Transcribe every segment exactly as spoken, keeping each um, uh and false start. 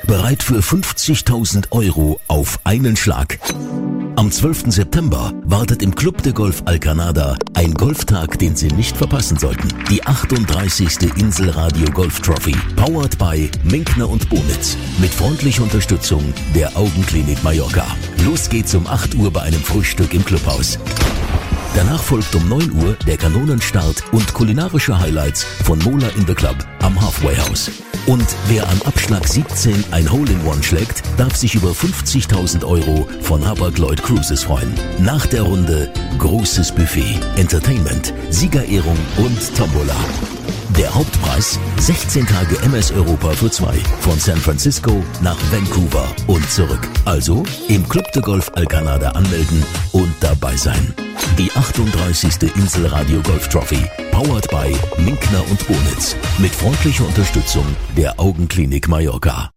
bereit für fünfzigtausend Euro auf einen Schlag. Am zwölften September wartet im Club de Golf Alcanada ein Golftag, den Sie nicht verpassen sollten. Die achtunddreißigste Inselradio Golf Trophy, powered by Minkner und Bonitz, mit freundlicher Unterstützung der Augenklinik Mallorca. Los geht's um acht Uhr bei einem Frühstück im Clubhaus. Danach folgt um neun Uhr der Kanonenstart und kulinarische Highlights von Mola in the Club am Halfway House. Und wer am Abschlag siebzehn ein Hole-in-One schlägt, darf sich über fünfzigtausend Euro von Hapag-Lloyd Cruises freuen. Nach der Runde großes Buffet, Entertainment, Siegerehrung und Tombola. Der Hauptpreis sechzehn Tage M S Europa für zwei von San Francisco nach Vancouver und zurück. Also im Club de Golf Alcanada anmelden und dabei sein. Die achtunddreißigste Inselradio Golf Trophy, powered by Minkner und Bonitz, mit freundlicher Unterstützung der Augenklinik Mallorca.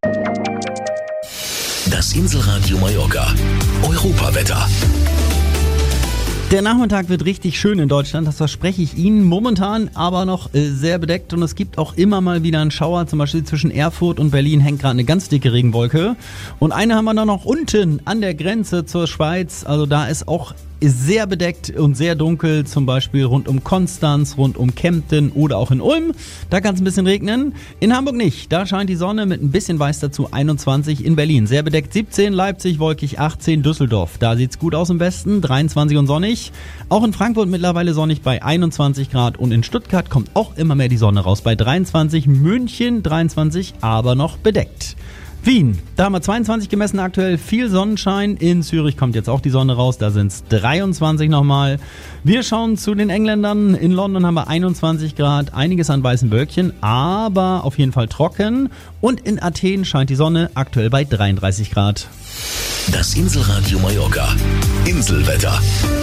Das Inselradio Mallorca Europawetter. Der Nachmittag wird richtig schön in Deutschland, das verspreche ich Ihnen. Momentan aber noch äh, sehr bedeckt und es gibt auch immer mal wieder einen Schauer. Zum Beispiel zwischen Erfurt und Berlin hängt gerade eine ganz dicke Regenwolke. Und eine haben wir dann noch unten an der Grenze zur Schweiz. Also da ist auch sehr bedeckt und sehr dunkel, zum Beispiel rund um Konstanz, rund um Kempten oder auch in Ulm. Da kann es ein bisschen regnen. In Hamburg nicht, da scheint die Sonne mit ein bisschen weiß dazu. einundzwanzig in Berlin, sehr bedeckt siebzehn, Leipzig wolkig achtzehn, Düsseldorf. Da sieht's gut aus im Westen, dreiundzwanzig und sonnig. Auch in Frankfurt mittlerweile sonnig bei einundzwanzig Grad und in Stuttgart kommt auch immer mehr die Sonne raus bei dreiundzwanzig, München dreiundzwanzig, aber noch bedeckt. Wien, da haben wir zweiundzwanzig gemessen aktuell, viel Sonnenschein. In Zürich kommt jetzt auch die Sonne raus, da sind es dreiundzwanzig nochmal. Wir schauen zu den Engländern. In London haben wir einundzwanzig Grad, einiges an weißen Wölkchen, aber auf jeden Fall trocken. Und in Athen scheint die Sonne aktuell bei dreiunddreißig Grad. Das Inselradio Mallorca, Inselwetter.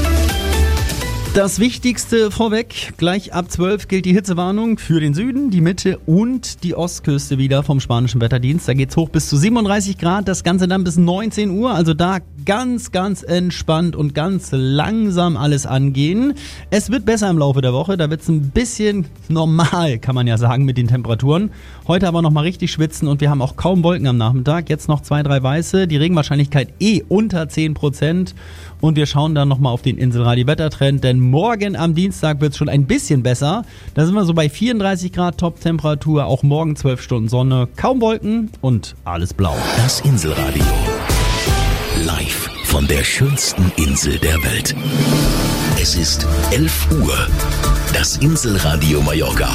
Das Wichtigste vorweg, gleich ab zwölf gilt die Hitzewarnung für den Süden, die Mitte und die Ostküste wieder vom spanischen Wetterdienst. Da geht's hoch bis zu siebenunddreißig Grad, das Ganze dann bis neunzehn Uhr, also da ganz, ganz entspannt und ganz langsam alles angehen. Es wird besser im Laufe der Woche, da wird's ein bisschen normal, kann man ja sagen, mit den Temperaturen. Heute aber nochmal richtig schwitzen und wir haben auch kaum Wolken am Nachmittag, jetzt noch zwei, drei weiße, die Regenwahrscheinlichkeit eh unter zehn Prozent. Und wir schauen dann nochmal auf den Inselradio-Wettertrend, denn morgen am Dienstag wird es schon ein bisschen besser. Da sind wir so bei vierunddreißig Grad Top-Temperatur, auch morgen zwölf Stunden Sonne, kaum Wolken und alles blau. Das Inselradio. Live von der schönsten Insel der Welt. Es ist elf Uhr. Das Inselradio Mallorca.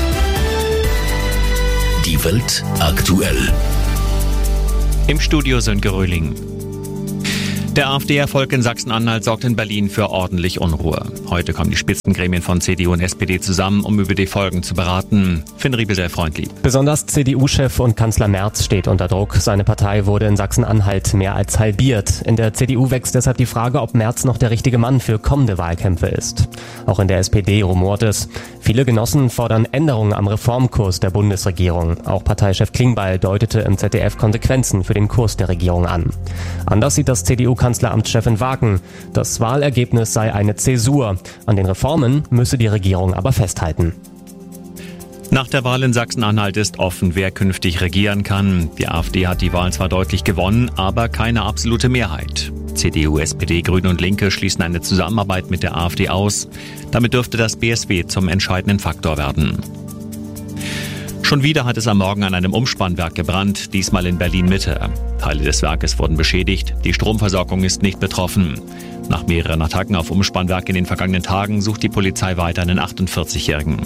Die Welt aktuell. Im Studio Sönke Röhling. Der AfD-Erfolg in Sachsen-Anhalt sorgt in Berlin für ordentlich Unruhe. Heute kommen die Spitzengremien von C D U und S P D zusammen, um über die Folgen zu beraten. Finn Riebel, sehr freundlich. Besonders C D U-Chef und Kanzler Merz steht unter Druck. Seine Partei wurde in Sachsen-Anhalt mehr als halbiert. In der C D U wächst deshalb die Frage, ob Merz noch der richtige Mann für kommende Wahlkämpfe ist. Auch in der S P D rumort es. Viele Genossen fordern Änderungen am Reformkurs der Bundesregierung. Auch Parteichef Klingbeil deutete im Z D F Konsequenzen für den Kurs der Regierung an. Anders sieht das C D U-Kanzleramtschef in Wagen. Das Wahlergebnis sei eine Zäsur. An den Reformen müsse die Regierung aber festhalten. Nach der Wahl in Sachsen-Anhalt ist offen, wer künftig regieren kann. Die AfD hat die Wahl zwar deutlich gewonnen, aber keine absolute Mehrheit. C D U, S P D, Grüne und Linke schließen eine Zusammenarbeit mit der AfD aus. Damit dürfte das B S W zum entscheidenden Faktor werden. Schon wieder hat es am Morgen an einem Umspannwerk gebrannt, diesmal in Berlin-Mitte. Teile des Werkes wurden beschädigt, die Stromversorgung ist nicht betroffen. Nach mehreren Attacken auf Umspannwerke in den vergangenen Tagen sucht die Polizei weiter einen achtundvierzigjährigen.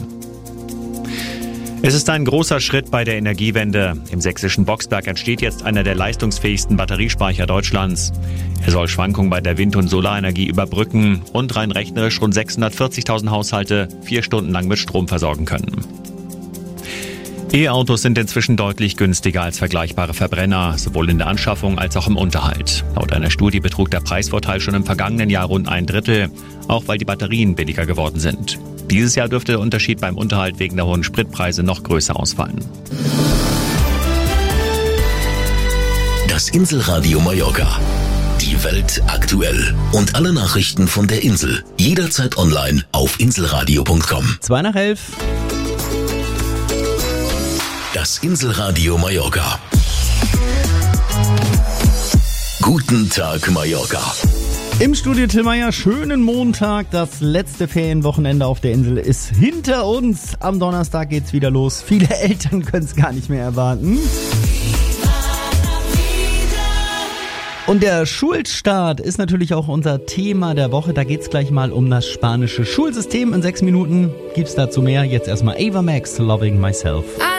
Es ist ein großer Schritt bei der Energiewende. Im sächsischen Boxberg entsteht jetzt einer der leistungsfähigsten Batteriespeicher Deutschlands. Er soll Schwankungen bei der Wind- und Solarenergie überbrücken und rein rechnerisch rund sechshundertvierzigtausend Haushalte vier Stunden lang mit Strom versorgen können. E-Autos sind inzwischen deutlich günstiger als vergleichbare Verbrenner, sowohl in der Anschaffung als auch im Unterhalt. Laut einer Studie betrug der Preisvorteil schon im vergangenen Jahr rund ein Drittel, auch weil die Batterien billiger geworden sind. Dieses Jahr dürfte der Unterschied beim Unterhalt wegen der hohen Spritpreise noch größer ausfallen. Das Inselradio Mallorca. Die Welt aktuell. Und alle Nachrichten von der Insel. Jederzeit online auf inselradio punkt com. zwei nach elf. Das Inselradio Mallorca. Guten Tag, Mallorca. Im Studio Till Meyer, schönen Montag. Das letzte Ferienwochenende auf der Insel ist hinter uns. Am Donnerstag geht's wieder los. Viele Eltern können es gar nicht mehr erwarten. Und der Schulstart ist natürlich auch unser Thema der Woche. Da geht's gleich mal um das spanische Schulsystem. In sechs Minuten gibt's dazu mehr. Jetzt erstmal Ava Max, Loving Myself.